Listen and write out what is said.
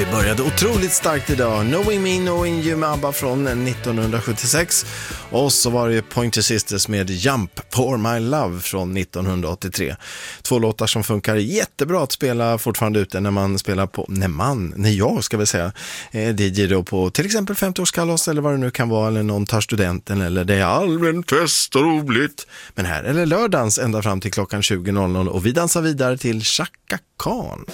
Vi började otroligt starkt idag. Knowing Me, Knowing You med ABBA från 1976. Och så var det Pointer Sisters med Jump For My Love från 1983. Två låtar som funkar jättebra att spela fortfarande ute när man spelar på, när jag ska väl säga, DJ då på till exempel 50-årskalas eller vad det nu kan vara, eller någon tar studenten eller det är allmänt fest och roligt. Men här är det lördagens ända fram till klockan 20.00 och vi dansar vidare till Chaka Khan.